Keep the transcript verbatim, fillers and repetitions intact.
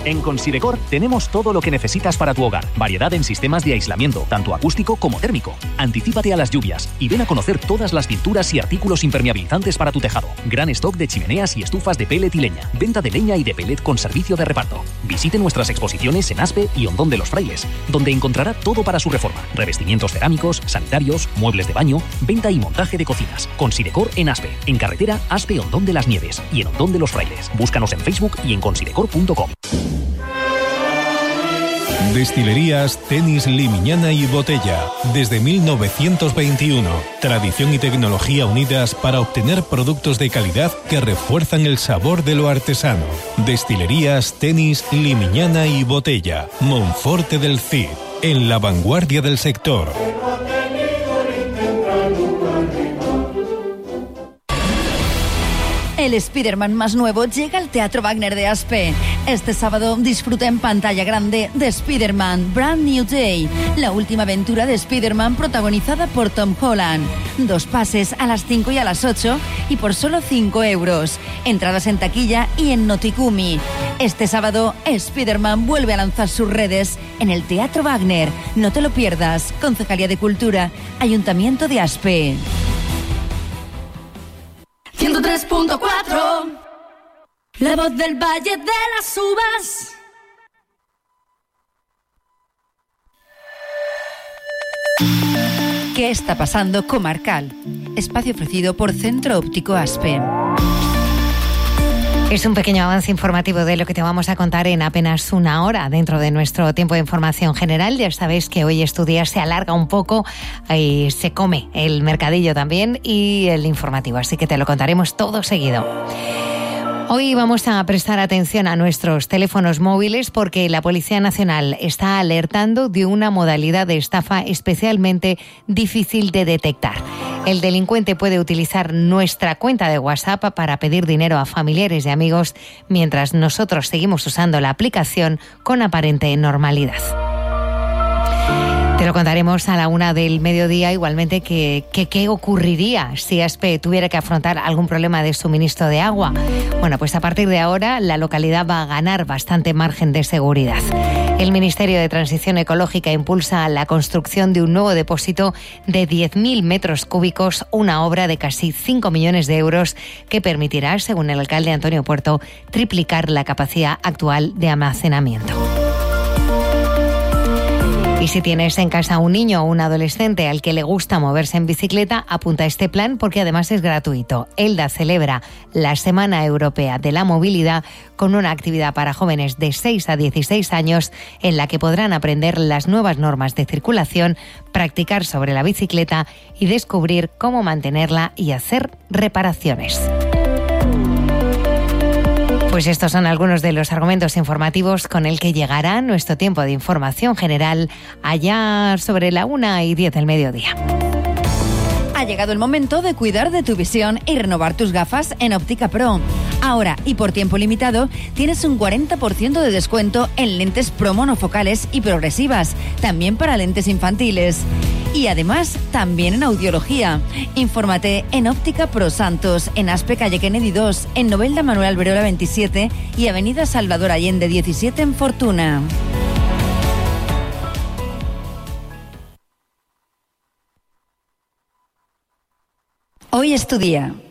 En Considecor tenemos todo lo que necesitas para tu hogar. Variedad en sistemas de aislamiento, tanto acústico como térmico. Anticípate a las lluvias y ven a conocer todas las pinturas y artículos impermeabilizantes para tu tejado. Gran stock de chimeneas y estufas de pellet y leña. Venta de leña y de pellet con servicio de reparto. Visite nuestras exposiciones en Aspe y Hondón de los Frailes, donde encontrará todo para su reforma. Revestimientos cerámicos, sanitarios, muebles de baño, venta y montaje de cocinas. Considecor en Aspe, en carretera Aspe Hondón de las Nieves y en Hondón de los Frailes. Búscanos en Facebook y en considecor punto com. Destilerías Tenis Limiñana y Botella. Desde mil novecientos veintiuno. Tradición y tecnología unidas para obtener productos de calidad que refuerzan el sabor de lo artesano. Destilerías Tenis Limiñana y Botella. Monforte del Cid. En la vanguardia del sector. El Spider-Man más nuevo llega al Teatro Wagner de Aspe. Este sábado disfruta en pantalla grande de Spider-Man Brand New Day, la última aventura de Spider-Man protagonizada por Tom Holland. Dos pases a las cinco y a las ocho y por solo cinco euros. Entradas en taquilla y en Notikumi. Este sábado, Spider-Man vuelve a lanzar sus redes en el Teatro Wagner. No te lo pierdas. Concejalía de Cultura, Ayuntamiento de Aspe. ciento tres punto cuatro, la voz del Valle de las Uvas. ¿Qué está pasando comarcal? Espacio ofrecido por Centro Óptico Aspe. Es un pequeño avance informativo de lo que te vamos a contar en apenas una hora dentro de nuestro tiempo de información general. Ya sabéis que hoy Estudiar se alarga un poco y se come el mercadillo también y el informativo, así que te lo contaremos todo seguido. Hoy vamos a prestar atención a nuestros teléfonos móviles porque la Policía Nacional está alertando de una modalidad de estafa especialmente difícil de detectar. El delincuente puede utilizar nuestra cuenta de WhatsApp para pedir dinero a familiares y amigos mientras nosotros seguimos usando la aplicación con aparente normalidad. Te lo contaremos a la una del mediodía, igualmente que qué ocurriría si Aspe tuviera que afrontar algún problema de suministro de agua. Bueno, pues a partir de ahora la localidad va a ganar bastante margen de seguridad. El Ministerio de Transición Ecológica impulsa la construcción de un nuevo depósito de diez mil metros cúbicos, una obra de casi cinco millones de euros que permitirá, según el alcalde Antonio Puerto, triplicar la capacidad actual de almacenamiento. Y si tienes en casa un niño o un adolescente al que le gusta moverse en bicicleta, apunta a este plan porque además es gratuito. ELDA celebra la Semana Europea de la Movilidad con una actividad para jóvenes de seis a dieciséis años en la que podrán aprender las nuevas normas de circulación, practicar sobre la bicicleta y descubrir cómo mantenerla y hacer reparaciones. Pues estos son algunos de los argumentos informativos con el que llegará nuestro tiempo de información general allá sobre la una y diez del mediodía. Ha llegado el momento de cuidar de tu visión y renovar tus gafas en Óptica Pro. Ahora y por tiempo limitado tienes un cuarenta por ciento de descuento en lentes pro monofocales y progresivas, también para lentes infantiles. Y además, también en audiología. Infórmate en Óptica Pro Santos, en Aspe Calle Kennedy dos, en Novelda Manuel Alberola veintisiete y Avenida Salvador Allende diecisiete en Fortuna. Hoy es tu día.